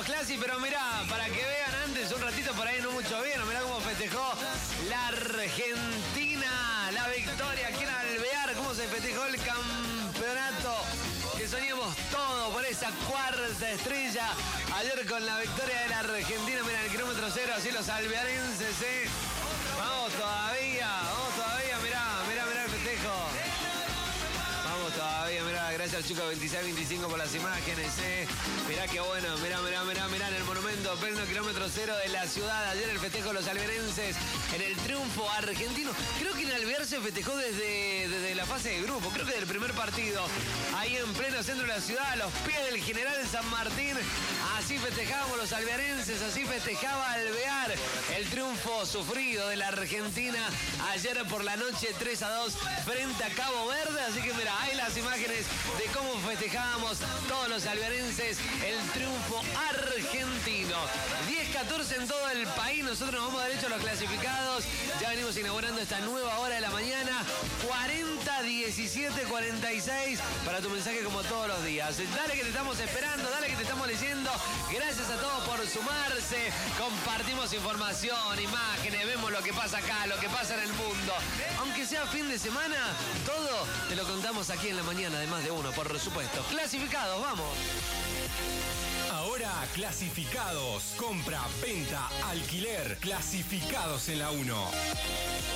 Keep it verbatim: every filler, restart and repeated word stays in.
Clasi, pero mirá, para que vean antes, un ratito por ahí no mucho bien, mirá cómo festejó la Argentina, la victoria aquí en Alvear, cómo se festejó el campeonato, que soñamos todo por esa cuarta estrella, ayer con la victoria de la Argentina, mirá, el kilómetro cero, así los alvearenses, ¿eh? Vamos todavía, vamos todavía, mirá, mirá, mirá el festejo. Vamos todavía, mirá, gracias al Chuca veintiséis veinticinco por las imágenes, eh. Mirá qué bueno, mirá, mirá, mirá, mirá en el monumento, pleno kilómetro cero de la ciudad. Ayer el festejo de los alverenses en el triunfo argentino. Creo que en Alvear se festejó desde, desde la fase de grupo, creo que del primer partido. Ahí en pleno centro de la ciudad, a los pies del General San Martín. Así festejábamos los alvearenses, así festejaba Alvear el triunfo sufrido de la Argentina ayer por la noche tres a dos frente a Cabo Verde. Así que mira, hay las imágenes de cómo festejábamos todos los alvearenses el triunfo argentino. diez catorce en todo el país, nosotros nos vamos derecho a los clasificados. Ya venimos inaugurando esta nueva hora de la mañana. cuarenta diecisiete cuarenta y seis para tu mensaje como todos los días. Dale que te estamos esperando, dale que te estamos leyendo. Gracias a todos por sumarse. Compartimos información, imágenes, vemos lo que pasa acá, lo que pasa en el mundo. Aunque sea fin de semana, todo te lo contamos aquí en la mañana de Más de Uno, por supuesto. Clasificados, vamos. Ahora clasificados. Compra, venta, alquiler. Clasificados en la uno.